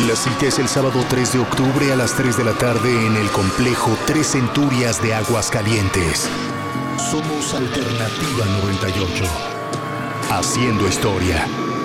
La cita es el sábado 3 de octubre a las 3 de la tarde en el complejo Tres Centurias de Aguascalientes. Somos Alternativa 98. Haciendo historia.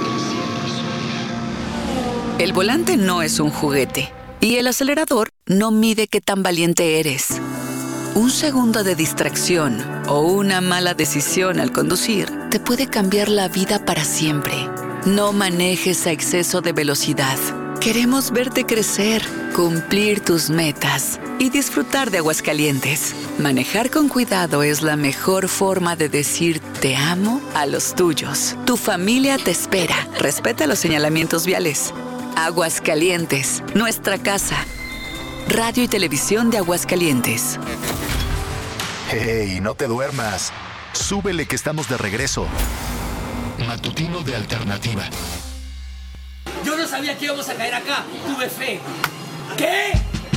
El volante no es un juguete y el acelerador no mide qué tan valiente eres. Un segundo de distracción o una mala decisión al conducir te puede cambiar la vida para siempre. No manejes a exceso de velocidad. Queremos verte crecer, cumplir tus metas y disfrutar de Aguascalientes. Manejar con cuidado es la mejor forma de decir te amo a los tuyos. Tu familia te espera. Respeta los señalamientos viales. Aguascalientes, nuestra casa. Radio y Televisión de Aguascalientes. ¡Hey, no te duermas! Súbele que estamos de regreso. Matutino de Alternativa. Yo no sabía que íbamos a caer acá. Tuve fe. ¿Qué?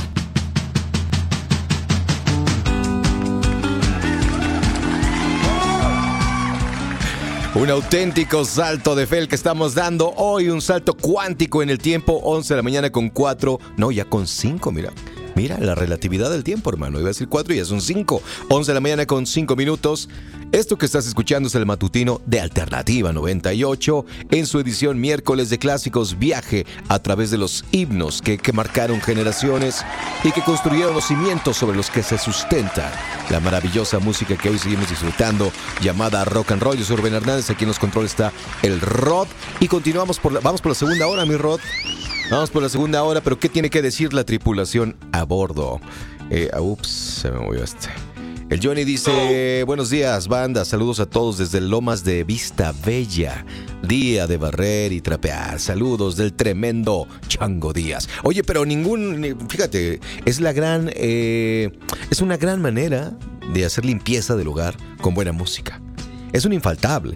Un auténtico salto de fe el que estamos dando hoy, un salto cuántico en el tiempo, 11 de la mañana con 4, no, ya con 5, mira. Mira, la relatividad del tiempo, hermano. Iba a decir 4 y ya son 5. 11 de la mañana con 5 minutos. Esto que estás escuchando es el matutino de Alternativa 98 en su edición miércoles de clásicos, viaje a través de los himnos que marcaron generaciones y que construyeron los cimientos sobre los que se sustenta la maravillosa música que hoy seguimos disfrutando, llamada rock and roll. Yo soy Rubén Hernández, aquí en los controles está el Rod y continuamos vamos por la segunda hora, mi Rod. Vamos por la segunda hora, pero ¿qué tiene que decir la tripulación a bordo? Se me movió este. El Johnny dice, buenos días, banda, saludos a todos desde Lomas de Vista Bella. Día de barrer y trapear. Saludos del tremendo Chango Díaz. Oye, pero fíjate, es una gran manera de hacer limpieza del hogar con buena música. Es un infaltable,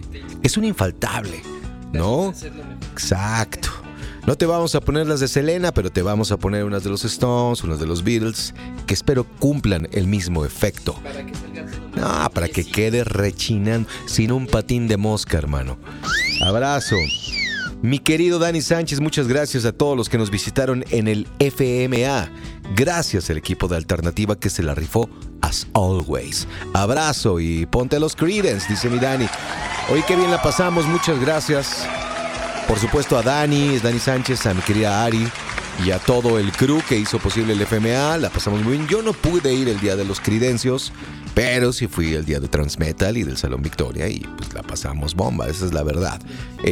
¿no? Exacto. No te vamos a poner las de Selena, pero te vamos a poner unas de los Stones, unas de los Beatles, que espero cumplan el mismo efecto. Para que quede rechinando, sin un patín de mosca, hermano. Abrazo. Mi querido Dani Sánchez, muchas gracias a todos los que nos visitaron en el FMA. Gracias al equipo de Alternativa que se la rifó as always. Abrazo y ponte los Creedence, dice mi Dani. Hoy qué bien la pasamos, muchas gracias. Por supuesto a Dani Sánchez, a mi querida Ari y a todo el crew que hizo posible el FMA. La pasamos muy bien. Yo no pude ir el día de los Credencios, pero sí fui el día de Transmetal y del Salón Victoria y pues la pasamos bomba, esa es la verdad.